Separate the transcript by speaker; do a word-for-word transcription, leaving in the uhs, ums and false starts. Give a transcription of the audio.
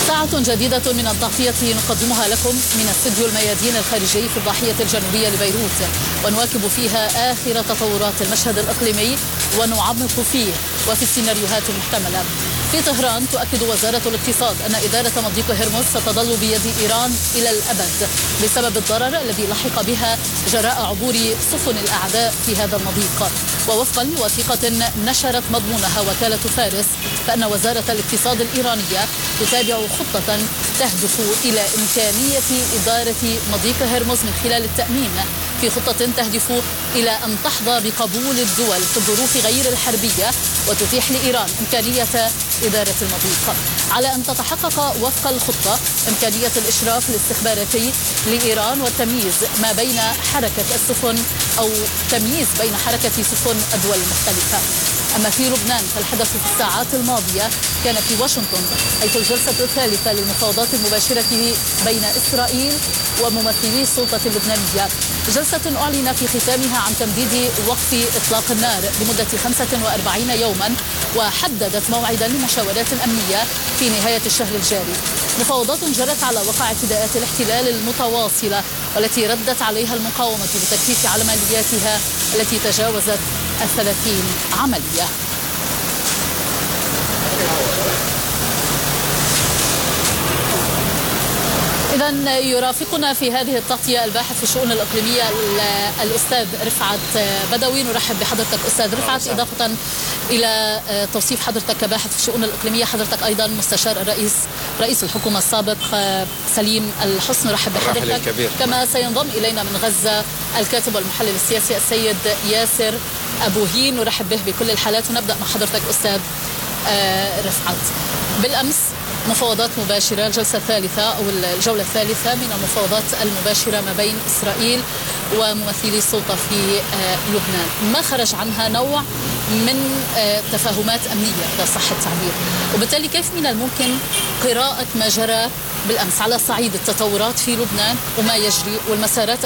Speaker 1: ساعة جديدة من التغطية نقدمها لكم من استديو الميادين الخارجي في الضاحية الجنوبية لبيروت، ونواكب فيها آخر تطورات المشهد الإقليمي ونعمق فيه وفي السيناريوهات المحتملة. في طهران تؤكد وزارة الاقتصاد أن إدارة مضيق هرمز ستظل بيد إيران إلى الأبد بسبب الضرر الذي لحق بها جراء عبور سفن الأعداء في هذا المضيق. ووفقا لوثيقة نشرت مضمونها وكالة فارس، فإن وزارة الاقتصاد الإيرانية تتابع خطة تهدف إلى إمكانية إدارة مضيق هرمز من خلال التأمين في خطة تهدف إلى أن تحظى بقبول الدول في الظروف غير الحربية وتتيح لإيران إمكانية إدارة المضيق، على أن تتحقق وفق الخطة إمكانية الإشراف الاستخباراتي لإيران والتمييز ما بين حركة السفن أو تمييز بين حركة سفن الدول المختلفة. أما في لبنان فالحدث في الساعات الماضية كان في واشنطن، حيث الجلسة الثالثة للمفاوضات المباشرة بين إسرائيل وممثلي السلطة اللبنانية، جلسة أعلن في ختامها عن تمديد وقف إطلاق النار لمدة خمسة وأربعين يوما، وحددت موعدا لمشاورات أمنية في نهاية الشهر الجاري. مفاوضات جرت على وقع اعتداءات الاحتلال المتواصلة والتي ردت عليها المقاومة بتكثيف عملياتها التي تجاوزت الثلاثين عملية. إذن يرافقنا في هذه التغطية الباحث في الشؤون الإقليمية الأستاذ رفعت بدوي. نرحب بحضرتك أستاذ رفعت. إضافة إلى توصيف حضرتك كباحث في الشؤون الإقليمية، حضرتك أيضا مستشار الرئيس رئيس الحكومة السابق سليم الحسن. نرحب بحضرتك. كما سينضم إلينا من غزة الكاتب والمحلل السياسي السيد ياسر أبو هين. نرحب به بكل الحالات. ونبدأ مع حضرتك أستاذ رفعت. بالأمس مفاوضات مباشرة، الجلسة الثالثة أو الجولة الثالثة من المفاوضات المباشرة ما بين إسرائيل وممثلي السلطة في لبنان، ما خرج عنها نوع من تفاهمات أمنية إذا صح التعبير، وبالتالي كيف من الممكن قراءة ما جرى بالأمس على صعيد التطورات في لبنان وما يجري والمسارات